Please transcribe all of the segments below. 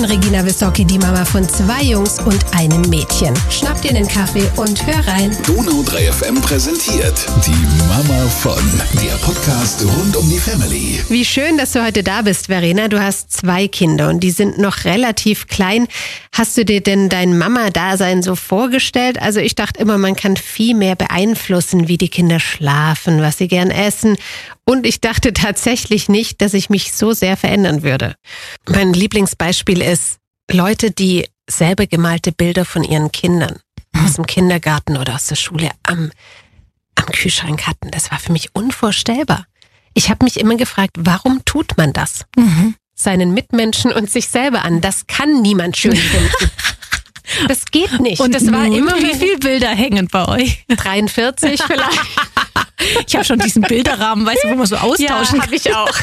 bin Regina Wissocki, die Mama von 2 Jungs und einem Mädchen. Schnapp dir einen Kaffee und hör rein. Donau 3 FM präsentiert die Mama von, der Podcast rund um die Family. Wie schön, dass du heute da bist, Verena. Du hast 2 Kinder und die sind noch relativ klein. Hast du dir denn dein Mama-Dasein so vorgestellt? Also ich dachte immer, man kann viel mehr beeinflussen, wie die Kinder schlafen, was sie gern essen. Und ich dachte tatsächlich nicht, dass ich mich so sehr verändern würde. Mein Lieblingsbeispiel ist Leute, die selber gemalte Bilder von ihren Kindern aus dem Kindergarten oder aus der Schule am Kühlschrank hatten. Das war für mich unvorstellbar. Ich habe mich immer gefragt, warum tut man das? Seinen Mitmenschen und sich selber an. Das kann niemand schön finden. Das geht nicht. Und das war immer wie viele Bilder hängen bei euch? 43 vielleicht. Ich habe schon diesen Bilderrahmen, weißt du, wo man so austauschen kann. Ja, habe ich auch.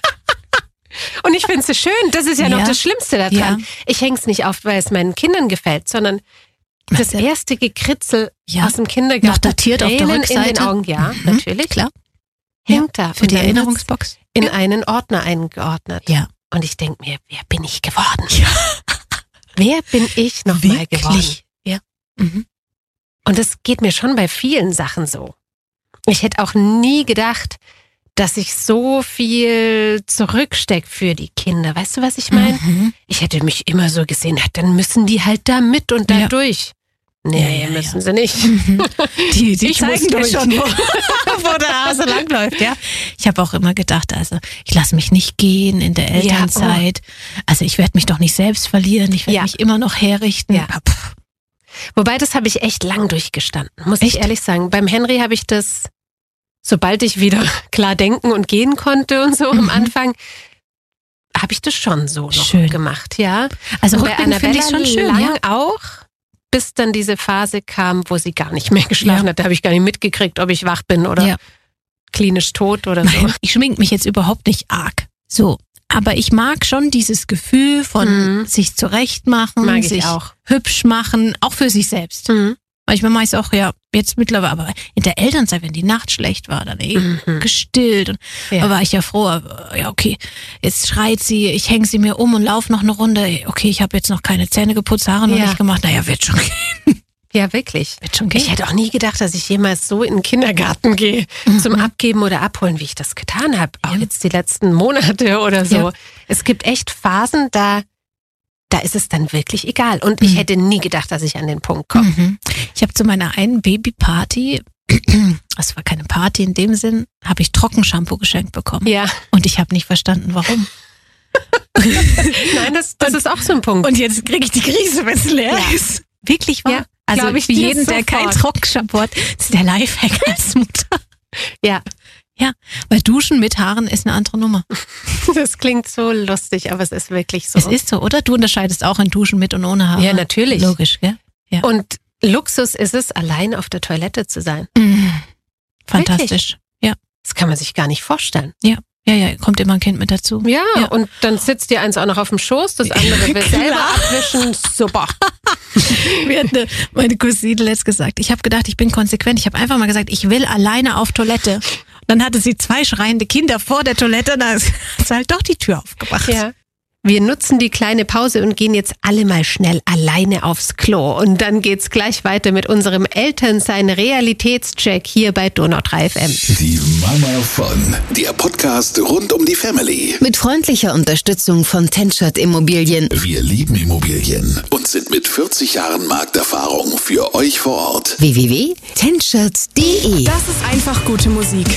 Und ich finde es so schön. Das ist ja noch das Schlimmste daran. Ja. Ich hänge es nicht auf, weil es meinen Kindern gefällt, sondern das erste Gekritzel aus dem Kindergarten. Noch datiert auf der Rückseite. In den Augen, natürlich. Klar. Hängt da. Für die Erinnerungsbox. In einen Ordner eingeordnet. Ja. Und ich denke mir, wer bin ich geworden? Ja. Wer bin ich nochmal geworden? Ja. Und das geht mir schon bei vielen Sachen so. Ich hätte auch nie gedacht, dass ich so viel zurückstecke für die Kinder. Weißt du, was ich meine? Ich hätte mich immer so gesehen, dann müssen die halt da mit und da durch. Nee, müssen sie nicht. Die zeigen dir schon, wo der Hase langläuft. Ja. Ich habe auch immer gedacht, also ich lasse mich nicht gehen in der Elternzeit. Also ich werde mich doch nicht selbst verlieren. Ich werde mich immer noch herrichten. Ja. Wobei, das habe ich echt lang durchgestanden, muss ich ehrlich sagen. Beim Henry habe ich das, sobald ich wieder klar denken und gehen konnte und so am Anfang, habe ich das schon so noch gemacht. Ja. Also bei Annabella schon schön, lang auch, bis dann diese Phase kam, wo sie gar nicht mehr geschlafen hat. Da habe ich gar nicht mitgekriegt, ob ich wach bin oder klinisch tot oder so. Ich schmink mich jetzt überhaupt nicht arg. So. Aber ich mag schon dieses Gefühl von sich zurechtmachen, sich auch hübsch machen, auch für sich selbst. Manchmal mache ich es auch, jetzt mittlerweile, aber in der Elternzeit, wenn die Nacht schlecht war, dann gestillt. Und da war ich ja froh, okay, jetzt schreit sie, ich hänge sie mir um und laufe noch eine Runde. Okay, ich habe jetzt noch keine Zähne geputzt, Haare noch nicht gemacht. Naja, wird schon gehen. Ja, wirklich. Wird schon gehen. Ich hätte auch nie gedacht, dass ich jemals so in den Kindergarten gehe, zum Abgeben oder Abholen, wie ich das getan habe. Auch jetzt die letzten Monate oder so. Ja. Es gibt echt Phasen, da ist es dann wirklich egal. Und ich hätte nie gedacht, dass ich an den Punkt komme. Ich habe zu meiner einen Babyparty, das war keine Party in dem Sinn, habe ich Trockenshampoo geschenkt bekommen. Ja. Und ich habe nicht verstanden, warum. Nein, das ist auch so ein Punkt. Und jetzt kriege ich die Krise, wenn es leer ist. Wirklich wahr? Ja, also ich für jeden, der kein Trockenshampoo hat, das ist der Lifehack als Mutter. Ja. Ja, weil Duschen mit Haaren ist eine andere Nummer. Das klingt so lustig, aber es ist wirklich so. Es ist so, oder? Du unterscheidest auch in Duschen mit und ohne Haare. Ja, natürlich. Logisch, gell? Ja. Und Luxus ist es, allein auf der Toilette zu sein. Fantastisch. Wirklich? Ja. Das kann man sich gar nicht vorstellen. Ja, kommt immer ein Kind mit dazu. Ja, und dann sitzt dir eins auch noch auf dem Schoß, das andere will selber abwischen. Super. Mir hat meine Cousine letzt gesagt, ich habe gedacht, ich bin konsequent. Ich habe einfach mal gesagt, ich will alleine auf Toilette. Dann hatte sie 2 schreiende Kinder vor der Toilette, da hat sie halt doch die Tür aufgemacht. Ja. Wir nutzen die kleine Pause und gehen jetzt alle mal schnell alleine aufs Klo. Und dann geht's gleich weiter mit unserem Elternsein-Realitätscheck hier bei Donau 3 FM. Die Mama von, der Podcast rund um die Family. Mit freundlicher Unterstützung von Tenschert Immobilien. Wir lieben Immobilien und sind mit 40 Jahren Markterfahrung für euch vor Ort. www.tenschert.de. Das ist einfach gute Musik.